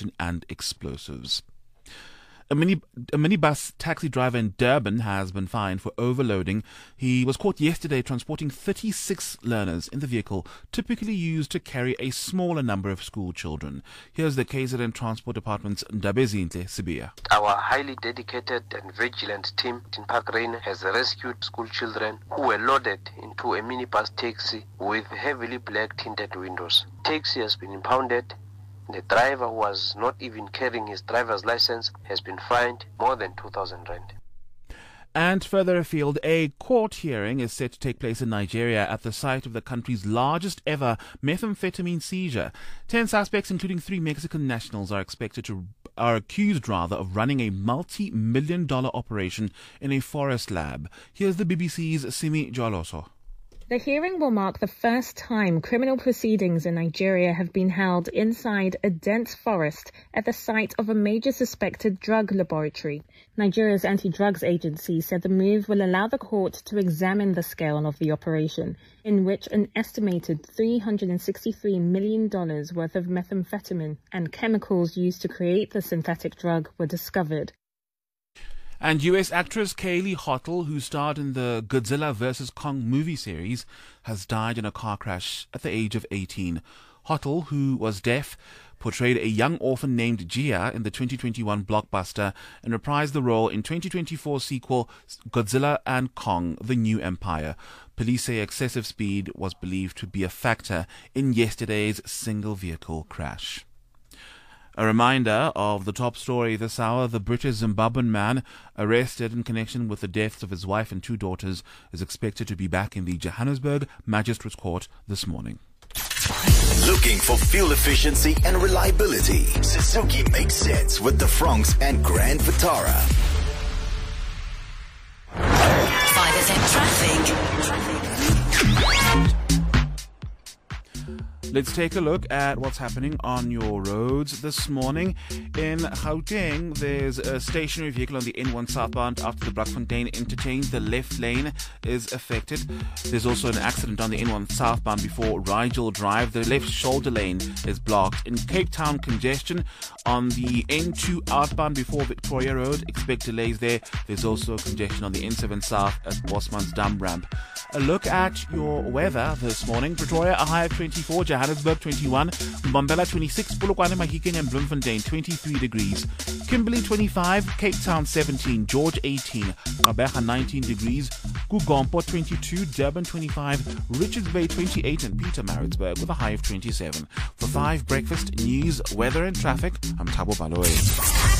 detection and explosives. A minibus taxi driver in Durban has been fined for overloading. He was caught yesterday transporting 36 learners in the vehicle typically used to carry a smaller number of school children. Here's the KZN Transport Department's Ndabezinhle Sibiya. Our highly dedicated and vigilant team in Parkrane has rescued school children who were loaded into a minibus taxi with heavily black tinted windows. Taxi has been impounded. The driver, who was not even carrying his driver's license, has been fined more than 2,000 rand. And further afield, a court hearing is set to take place in Nigeria at the site of the country's largest ever methamphetamine seizure. 10 suspects, including 3 Mexican nationals, are accused of running a multi-million-dollar operation in a forest lab. Here's the BBC's Simi Jwaloso. The hearing will mark the first time criminal proceedings in Nigeria have been held inside a dense forest at the site of a major suspected drug laboratory. Nigeria's anti-drugs agency said the move will allow the court to examine the scale of the operation, in which an estimated $363 million worth of methamphetamine and chemicals used to create the synthetic drug were discovered. And US actress Kaylee Hottle, who starred in the Godzilla vs. Kong movie series, has died in a car crash at the age of 18. Hottle, who was deaf, portrayed a young orphan named Gia in the 2021 blockbuster and reprised the role in 2024 sequel Godzilla and Kong: The New Empire. Police say excessive speed was believed to be a factor in yesterday's single-vehicle crash. A reminder of the top story this hour: the British Zimbabwean man arrested in connection with the deaths of his wife and 2 daughters is expected to be back in the Johannesburg Magistrates Court this morning. Looking for fuel efficiency and reliability? Suzuki makes sense with the Fronx and Grand Vitara. 5FM traffic. Let's take a look at what's happening on your roads this morning. In Gauteng, there's a stationary vehicle on the N1 southbound after the Brakfontein interchange. The left lane is affected. There's also an accident on the N1 southbound before Rigel Drive. The left shoulder lane is blocked. In Cape Town, congestion on the N2 outbound before Victoria Road. Expect delays there. There's also congestion on the N7 south at Bosman's Dam Ramp. A look at your weather this morning. Pretoria, a high of 24. Johannesburg, 21. Mbombela, 26. Polokwane, Mahikeng and Bloemfontein, 23 degrees. Kimberley, 25. Cape Town, 17. George, 18. Gqeberha, 19 degrees. Kugompo, 22. Durban, 25. Richards Bay, 28. And Pietermaritzburg with a high of 27. For 5 breakfast, news, weather and traffic, I'm Thabo Baloyi.